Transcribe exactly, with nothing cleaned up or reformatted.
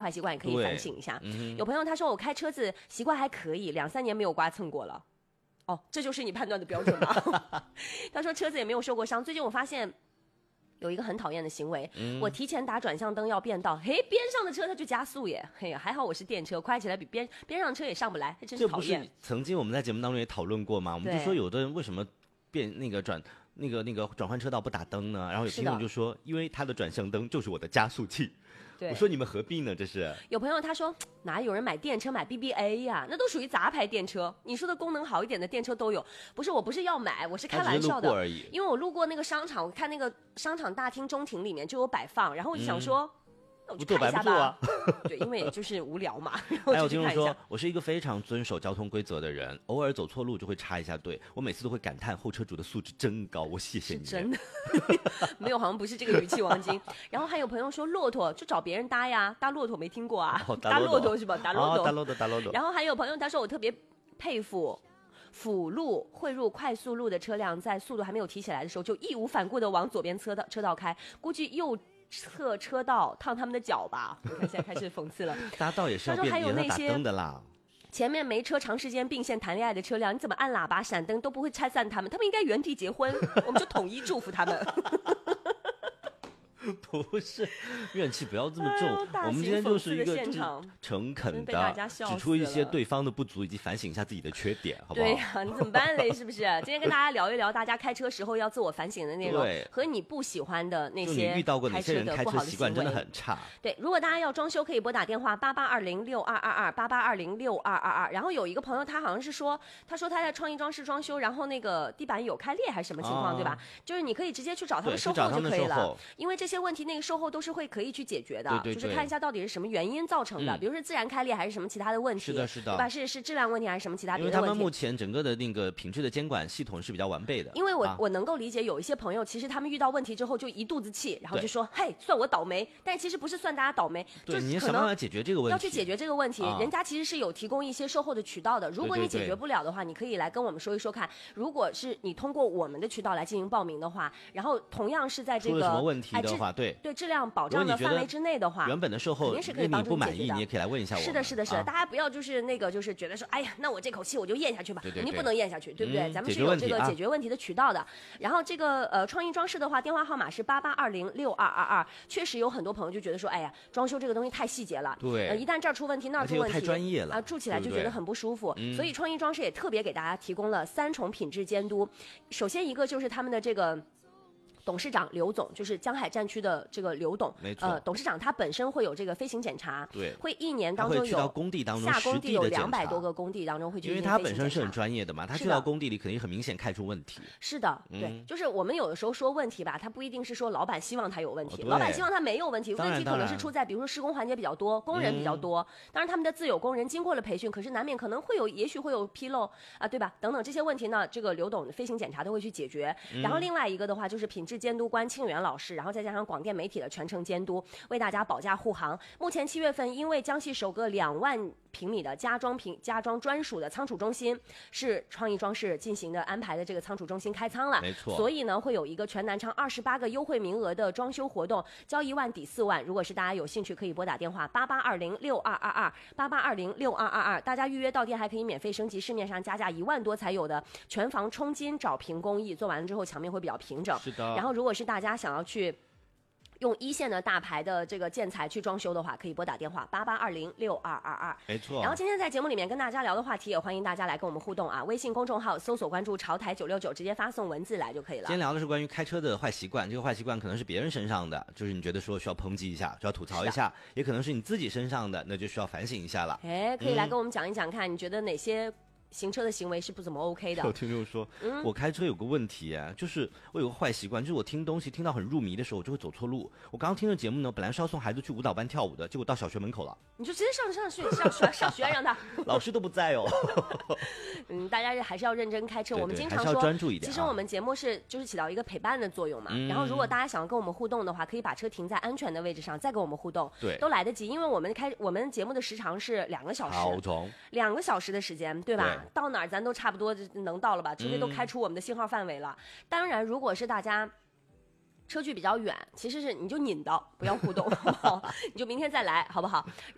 坏习惯也可以反省一下。 嗯、 有朋友他说我开车子习惯还可以，两三年没有刮蹭过了。哦，这就是你判断的标准吗？他说车子也没有受过伤。最近我发现有一个很讨厌的行为、嗯、我提前打转向灯要变道，嘿，边上的车它就加速耶，嘿，还好我是电车，快起来比边边上车也上不来，真是讨厌。 这不是曾经我们在节目当中也讨论过吗？我们就说有的人为什么变那个转那个那个转换车道不打灯呢？然后有听众就说，因为他的转向灯就是我的加速器。我说你们何必呢？这是有朋友他说哪有人买电车买 B B A 呀、啊？那都属于杂牌电车。你说的功能好一点的电车都有，不是我不是要买，我是开玩笑的而已。 因为我路过那个商场，我看那个商场大厅中庭里面就有摆放，然后我就想说。嗯我去看一下吧， 啊、 对，因为就是无聊嘛。 还有听众说，我是一个非常遵守交通规则的人，偶尔走错路就会插一下队，我每次都会感叹后车主的素质真高，我谢谢你。 是真的，没有，好像不是这个语气，王晶。然后还有朋友说，骆驼就找别人搭呀，搭骆驼没听过啊？ 哦、 搭骆驼是吧？搭骆驼， 搭骆驼，搭骆驼。 然后还有朋友他说，我特别佩服。辅路汇入快速路的车辆，在速度还没有提起来的时候，就义无反顾地往左边车道车道开，估计右侧车道烫他们的脚吧。你看现在开始讽刺了， 大道也是要变还有那些打灯的啦。 前面没车长时间并线谈恋爱的车辆，你怎么按喇叭闪灯都不会拆散他们，他们应该原地结婚，我们就统一祝福他们。 不是，怨气不要这么重。哎、我们今天就是一个就是诚恳的指出一些对方的不足，以及反省一下自己的缺点，好不好？ 对呀、啊，你怎么办嘞？是不是？今天跟大家聊一聊大家开车时候要自我反省的内容，和你不喜欢的那些遇到过哪些人开车习惯真的很差。 对，如果大家要装修，可以拨打电话八八二零六二二二八八二零六二二二。然后有一个朋友，他好像是说，他说他在创意装饰装修，然后那个地板有开裂还是什么情况，哦、对吧？就是你可以直接去找他们售后就可以了，因为这些问题那个售后都是会可以去解决的， 对对对， 就是看一下到底是什么原因造成的，嗯、比如说自然开裂还是什么其他的问题， 是的，是的， 对吧？是是质量问题还是什么其他别的问题？ 因为他们目前整个的那个品质的监管系统是比较完备的。 因为我、 啊、 我能够理解有一些朋友，其实他们遇到问题之后就一肚子气，然后就说嘿，算我倒霉，但其实不是算大家倒霉， 对， 就你想办法解决这个问题， 要去解决这个问题， 啊、 人家其实是有提供一些售后的渠道的。如果你解决不了的话，对对对，你可以来跟我们说一说看。如果是你通过我们的渠道来进行报名的话，然后同样是在这个出了什么问题的话， 哎、 对对质量保障的范围之内的话， 原本的售后肯定是可以帮助你不满意，你也可以来问一下我。 是的，是的，是的， 啊、 大家不要就是那个就是觉得说，哎呀，那我这口气我就咽下去吧。 对对对， 你不能咽下去，对不对？ 嗯、 咱们是有这个解决问题的渠道的。啊、然后这个呃创意装饰的话，电话号码是八八二零六二二二。确实有很多朋友就觉得说，哎呀，装修这个东西太细节了， 对， 呃，一旦这儿出问题那儿出问题， 太专业了啊、呃，住起来就觉得很不舒服。 对对， 所以创意装饰也特别给大家提供了三重品质监督。首先一个就是他们的这个。董事长刘总就是江海战区的这个刘董， 没错， 呃，董事长他本身会有这个飞行检查， 对， 会一年当中有去到工地当中下工地有两百多个工地当中会去进行飞行检查， 因为他本身是很专业的嘛，他去到工地里肯定很明显看出问题。 是的，对， 嗯、 就是我们有的时候说问题吧，他不一定是说老板希望他有问题， 哦、 老板希望他没有问题， 问题可能是出在比如说施工环节比较多，工人比较多，嗯、当然他们的自有工人经过了培训，可是难免可能会有，也许会有纰漏啊，对吧？等等这些问题呢，这个刘董飞行检查都会去解决。 嗯、 然后另外一个的话就是品质监督官庆元老师，然后再加上广电媒体的全程监督，为大家保驾护航。目前七月份，因为江西首个两万平米的家装平家装专属的仓储中心是创意装饰进行的安排的这个仓储中心开仓了， 没错， 所以呢会有一个全南昌二十八个优惠名额的装修活动，交一万抵四万。如果是大家有兴趣，可以拨打电话八八二零六二二二八八二零六二二二，大家预约到店还可以免费升级市面上加价一万多才有的全房冲金找平工艺，做完了之后墙面会比较平整。 是的。 然后如果是大家想要去用一线的大牌的这个建材去装修的话，可以拨打电话八八二零六二二二。 没错。 然后今天在节目里面跟大家聊的话题，也欢迎大家来跟我们互动啊！微信公众号搜索关注潮台九六九，直接发送文字来就可以了。 今天聊的是关于开车的坏习惯，这个坏习惯可能是别人身上的，就是你觉得说需要抨击一下，需要吐槽一下，也可能是你自己身上的，那就需要反省一下了。 哎，可以来跟我们讲一讲看，嗯、你觉得哪些行车的行为是不怎么 OK 的？ 有听众说、嗯、我开车有个问题啊，就是我有个坏习惯，就是我听东西听到很入迷的时候我就会走错路。我刚刚听的节目呢，本来是要送孩子去舞蹈班跳舞的，结果到小学门口了， 你就直接上上去上学上学让他老师都不在哦。 嗯，大家还是要认真开车。 对对， 我们经常说还是要专注一点、啊、 其实我们节目是就是起到一个陪伴的作用嘛、嗯、然后如果大家想要跟我们互动的话，可以把车停在安全的位置上再跟我们互动， 对， 都来得及。因为我们开我们节目的时长是两个小时， 好长， 两个小时的时间，对吧？ 对， 到哪儿咱都差不多能到了吧，除非都开出我们的信号范围了、嗯、当然如果是大家车距比较远，其实是你就拧到不要互动好不好？你就明天再来好不好？